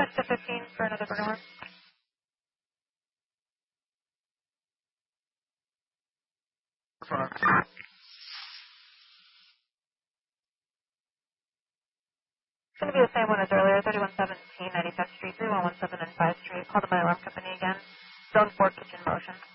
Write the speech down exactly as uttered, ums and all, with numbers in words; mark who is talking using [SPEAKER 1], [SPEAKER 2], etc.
[SPEAKER 1] Expect the fifteen for another burger horn. It's going to be the same one as earlier, thirty-one seventeen, ninety-fifth Street, three one one seven and five Street. Call the My Alarm Company again. Zone four kitchen motion.